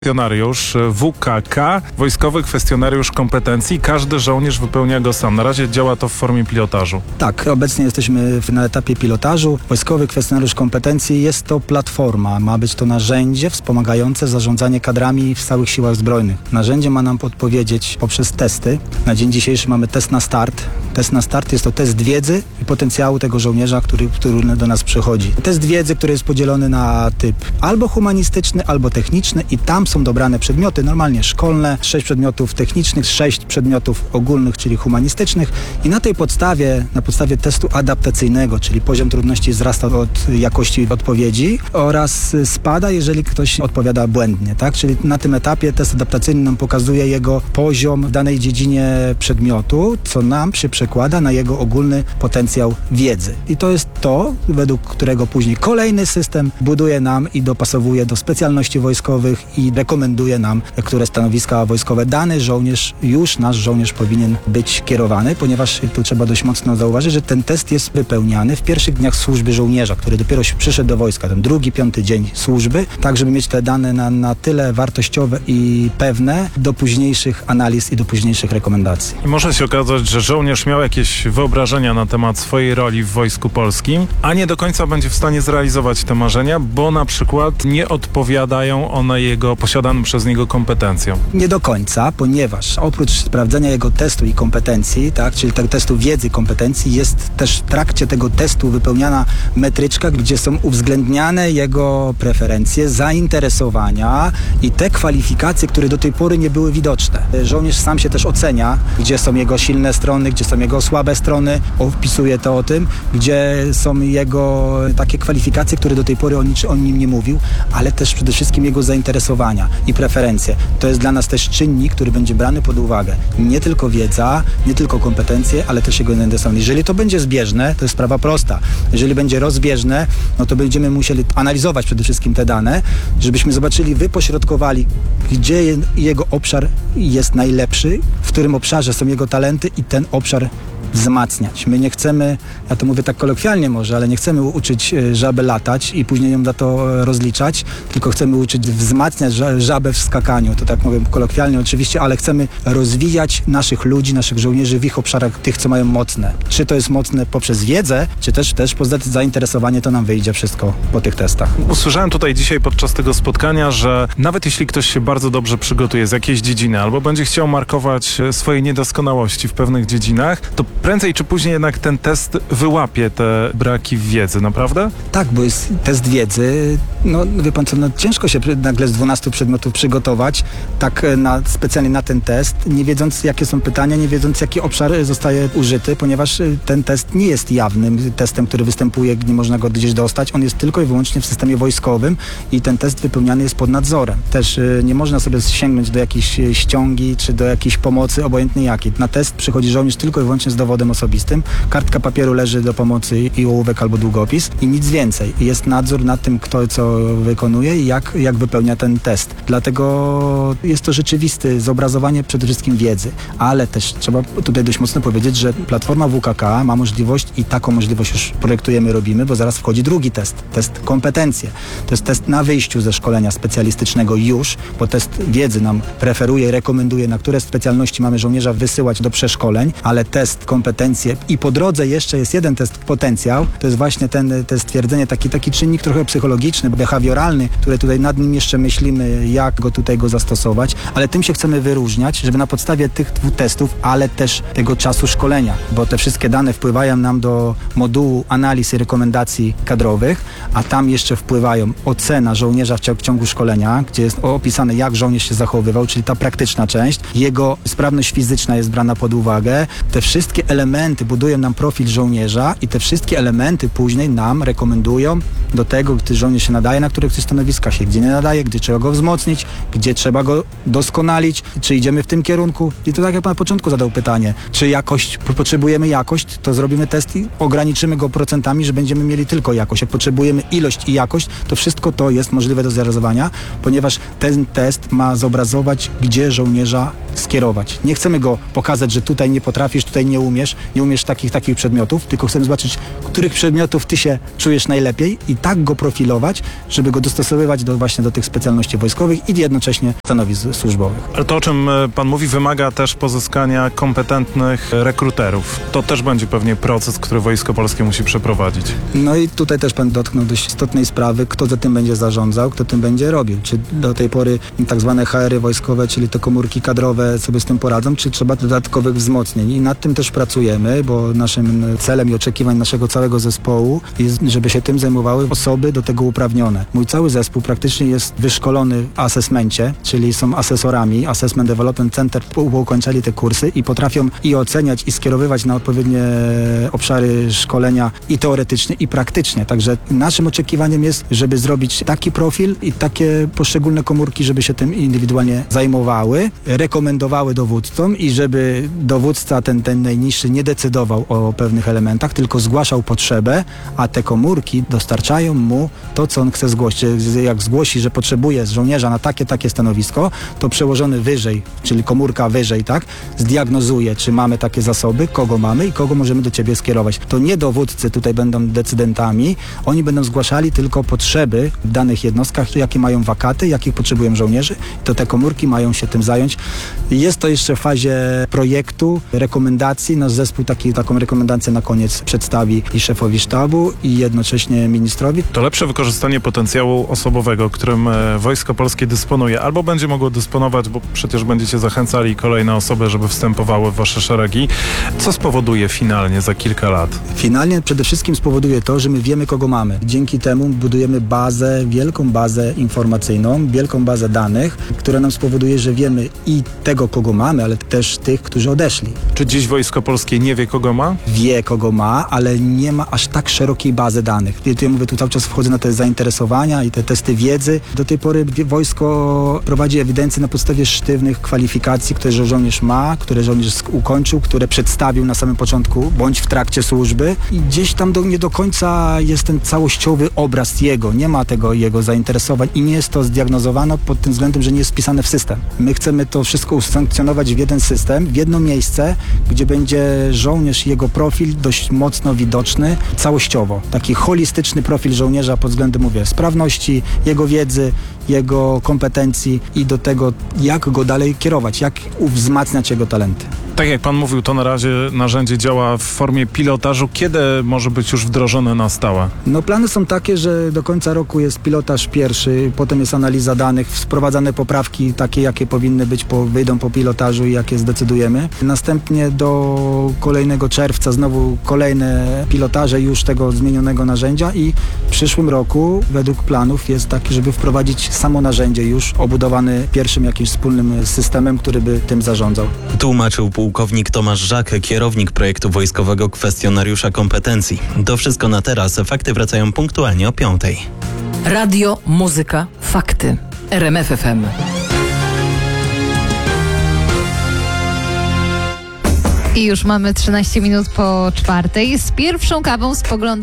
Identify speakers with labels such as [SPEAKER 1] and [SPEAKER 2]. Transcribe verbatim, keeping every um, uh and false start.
[SPEAKER 1] Kwestionariusz W K K, wojskowy kwestionariusz kompetencji. Każdy żołnierz wypełnia go sam. Na razie działa to w formie pilotażu.
[SPEAKER 2] Tak, obecnie jesteśmy na etapie pilotażu. Wojskowy kwestionariusz kompetencji jest to platforma. Ma być to narzędzie wspomagające zarządzanie kadrami w całych siłach zbrojnych. Narzędzie ma nam podpowiedzieć poprzez testy. Na dzień dzisiejszy mamy test na start. Test na start jest to test wiedzy i potencjału tego żołnierza, który, który do nas przychodzi. Test wiedzy, który jest podzielony na typ albo humanistyczny, albo techniczny i tam są dobrane przedmioty, normalnie szkolne, sześć przedmiotów technicznych, sześć przedmiotów ogólnych, czyli humanistycznych i na tej podstawie, na podstawie testu adaptacyjnego, czyli poziom trudności wzrasta od jakości odpowiedzi oraz spada, jeżeli ktoś odpowiada błędnie, tak? Czyli na tym etapie test adaptacyjny nam pokazuje jego poziom w danej dziedzinie przedmiotu, co nam się przekłada na jego ogólny potencjał wiedzy. I to jest to, według którego później kolejny system buduje nam i dopasowuje do specjalności wojskowych i rekomenduje nam, które stanowiska wojskowe dany żołnierz, już nasz żołnierz powinien być kierowany, ponieważ tu trzeba dość mocno zauważyć, że ten test jest wypełniany w pierwszych dniach służby żołnierza, który dopiero się przyszedł do wojska, ten drugi, piąty dzień służby, tak żeby mieć te dane na, na tyle wartościowe i pewne do późniejszych analiz i do późniejszych rekomendacji.
[SPEAKER 1] I może się okazać, że żołnierz miał jakieś wyobrażenia na temat swojej roli w Wojsku Polskim, a nie do końca będzie w stanie zrealizować te marzenia, bo na przykład nie odpowiadają one jego posiadanym przez niego kompetencjom.
[SPEAKER 2] Nie do końca, ponieważ oprócz sprawdzenia jego testu i kompetencji, tak, czyli tego testu wiedzy i kompetencji, jest też w trakcie tego testu wypełniana metryczka, gdzie są uwzględniane jego preferencje, zainteresowania i te kwalifikacje, które do tej pory nie były widoczne. Żołnierz sam się też ocenia, gdzie są jego silne strony, gdzie są jego słabe strony, opisuje to o tym, gdzie są jego takie kwalifikacje, które do tej pory o, nic, o nim nie mówił, ale też przede wszystkim jego zainteresowania i preferencje. To jest dla nas też czynnik, który będzie brany pod uwagę. Nie tylko wiedza, nie tylko kompetencje, ale też jego zainteresowanie. Jeżeli to będzie zbieżne, to jest sprawa prosta. Jeżeli będzie rozbieżne, no to będziemy musieli analizować przede wszystkim te dane, żebyśmy zobaczyli, wypośrodkowali, gdzie jego obszar jest najlepszy, w którym obszarze są jego talenty i ten obszar wzmacniać. My nie chcemy, ja to mówię tak kolokwialnie może, ale nie chcemy uczyć żabę latać i później ją za to rozliczać, tylko chcemy uczyć wzmacniać żabę w skakaniu. To tak mówię kolokwialnie oczywiście, ale chcemy rozwijać naszych ludzi, naszych żołnierzy w ich obszarach, tych, co mają mocne. Czy to jest mocne poprzez wiedzę, czy też, też poprzez zainteresowanie, to nam wyjdzie wszystko po tych testach.
[SPEAKER 1] Usłyszałem tutaj dzisiaj podczas tego spotkania, że nawet jeśli ktoś się bardzo dobrze przygotuje z jakiejś dziedziny albo będzie chciał markować swoje niedoskonałości w pewnych dziedzinach, to prędzej czy później jednak ten test wyłapie te braki w wiedzy, naprawdę?
[SPEAKER 2] Tak, bo jest test wiedzy, no wie pan co, no ciężko się nagle z dwunastu przedmiotów przygotować, tak na, specjalnie na ten test, nie wiedząc jakie są pytania, nie wiedząc jaki obszar zostaje użyty, ponieważ ten test nie jest jawnym testem, który występuje, nie można go gdzieś dostać, on jest tylko i wyłącznie w systemie wojskowym i ten test wypełniany jest pod nadzorem. Też nie można sobie sięgnąć do jakiejś ściągi, czy do jakiejś pomocy, obojętnie jakiej. Na test przychodzi żołnierz tylko i wyłącznie z dowodem osobistym. Kartka papieru leży do pomocy i ołówek albo długopis i nic więcej. Jest nadzór nad tym, kto co wykonuje i jak, jak wypełnia ten test. Dlatego jest to rzeczywiste zobrazowanie przede wszystkim wiedzy, ale też trzeba tutaj dość mocno powiedzieć, że platforma W K K ma możliwość i taką możliwość już projektujemy, robimy, bo zaraz wchodzi drugi test. Test kompetencje. To jest test na wyjściu ze szkolenia specjalistycznego już, bo test wiedzy nam preferuje, rekomenduje, na które specjalności mamy żołnierza wysyłać do przeszkoleń, ale test kompetencje i po drodze jeszcze jest jeden test potencjał, to jest właśnie ten, te stwierdzenie, taki, taki czynnik trochę psychologiczny, behawioralny, który tutaj nad nim jeszcze myślimy, jak go tutaj go zastosować, ale tym się chcemy wyróżniać, żeby na podstawie tych dwóch testów, ale też tego czasu szkolenia, bo te wszystkie dane wpływają nam do modułu analiz i rekomendacji kadrowych, a tam jeszcze wpływają ocena żołnierza w ciągu szkolenia, gdzie jest opisane, jak żołnierz się zachowywał, czyli ta praktyczna część, jego sprawność fizyczna jest brana pod uwagę, te wszystkie elementy budują nam profil żołnierza i te wszystkie elementy później nam rekomendują do tego, gdy żołnierz się nadaje, na których stanowiskach się gdzie nie nadaje, gdzie trzeba go wzmocnić, gdzie trzeba go doskonalić, czy idziemy w tym kierunku. I to tak jak pan na początku zadał pytanie, czy jakość, potrzebujemy jakość, to zrobimy test i ograniczymy go procentami, że będziemy mieli tylko jakość. Jak potrzebujemy ilość i jakość, to wszystko to jest możliwe do zrealizowania, ponieważ ten test ma zobrazować, gdzie żołnierza skierować. Nie chcemy go pokazać, że tutaj nie potrafisz, tutaj nie umiesz, nie umiesz takich, takich przedmiotów, tylko chcemy zobaczyć, których przedmiotów ty się czujesz najlepiej i tak go profilować, żeby go dostosowywać do, właśnie do tych specjalności wojskowych i jednocześnie stanowisk służbowych.
[SPEAKER 1] Ale to, o czym e, pan mówi, wymaga też pozyskania kompetentnych rekruterów. To też będzie pewnie proces, który Wojsko Polskie musi przeprowadzić.
[SPEAKER 2] No i tutaj też pan dotknął dość istotnej sprawy, kto za tym będzie zarządzał, kto tym będzie robił. Czy do tej pory tak zwane H R y wojskowe, czyli te komórki kadrowe sobie z tym poradzą, czy trzeba dodatkowych wzmocnień. I nad tym też pracujemy, bo naszym celem i oczekiwań naszego całego zespołu jest, żeby się tym zajmowały osoby do tego uprawnione. Mój cały zespół praktycznie jest wyszkolony w asesmencie, czyli są asesorami, Assessment Development Center, ukończyli te kursy i potrafią i oceniać, i skierowywać na odpowiednie obszary szkolenia i teoretycznie, i praktycznie. Także naszym oczekiwaniem jest, żeby zrobić taki profil i takie poszczególne komórki, żeby się tym indywidualnie zajmowały, rekomendowały dowódcom i żeby dowódca ten, ten najniższy nie decydował o pewnych elementach, tylko zgłaszał potrzebę, a te komórki dostarczają mu to, co on chce zgłosić. Jak zgłosi, że potrzebuje żołnierza na takie, takie stanowisko, to przełożony wyżej, czyli komórka wyżej, tak, zdiagnozuje, czy mamy takie zasoby, kogo mamy i kogo możemy do ciebie skierować. To nie dowódcy tutaj będą decydentami, oni będą zgłaszali tylko potrzeby w danych jednostkach, jakie mają wakaty, jakich potrzebują żołnierzy, to te komórki mają się tym zająć. Jest to jeszcze w fazie projektu, rekomendacji. Nasz zespół taki, taką rekomendację na koniec przedstawi i szefowi sztabu, i jednocześnie ministrowi.
[SPEAKER 1] To lepsze wykorzystanie potencjału osobowego, którym e, Wojsko Polskie dysponuje, albo będzie mogło dysponować, bo przecież będziecie zachęcali kolejne osoby, żeby wstępowały w wasze szeregi. Co spowoduje finalnie za kilka lat?
[SPEAKER 2] Finalnie przede wszystkim spowoduje to, że my wiemy, kogo mamy. Dzięki temu budujemy bazę, wielką bazę informacyjną, wielką bazę danych, która nam spowoduje, że wiemy i tego, kogo mamy, ale też tych, którzy odeszli.
[SPEAKER 1] Czy dziś Wojsko Polskie nie wie, kogo ma?
[SPEAKER 2] Wie, kogo ma, ale nie ma aż tak szerokiej bazy danych. Ja mówię, tu cały czas wchodzę na te zainteresowania i te testy wiedzy. Do tej pory wojsko prowadzi ewidencję na podstawie sztywnych kwalifikacji, które żołnierz ma, które żołnierz ukończył, które przedstawił na samym początku bądź w trakcie służby i gdzieś tam do, nie do końca jest ten całościowy obraz jego. Nie ma tego jego zainteresowań i nie jest to zdiagnozowane pod tym względem, że nie jest wpisane w system. My chcemy to wszystko usankcjonować w jeden system, w jedno miejsce, gdzie będzie żołnierz i jego profil dość mocno widoczny całościowo. Taki holistyczny profil żołnierza pod względem, mówię, sprawności, jego wiedzy, jego kompetencji i do tego, jak go dalej kierować, jak wzmacniać jego talenty.
[SPEAKER 1] Tak jak pan mówił, to na razie narzędzie działa w formie pilotażu. Kiedy może być już wdrożone na stałe?
[SPEAKER 2] No plany są takie, że do końca roku jest pilotaż pierwszy, potem jest analiza danych, wprowadzane poprawki takie, jakie powinny być, po, wyjdą po pilotażu i jakie zdecydujemy. Następnie do kolejnego czerwca znowu kolejne pilotaże już tego zmienionego narzędzia i w przyszłym roku według planów jest taki, żeby wprowadzić samo narzędzie już obudowane pierwszym jakimś wspólnym systemem, który by tym zarządzał.
[SPEAKER 3] Tłumaczył pułkownik Tomasz Żak, kierownik projektu wojskowego kwestionariusza kompetencji. To wszystko na teraz. Fakty wracają punktualnie o piątej.
[SPEAKER 4] Radio, muzyka, fakty. R M F F M.
[SPEAKER 5] I już mamy trzynaście minut po czwartej. Z pierwszą kawą spoglądamy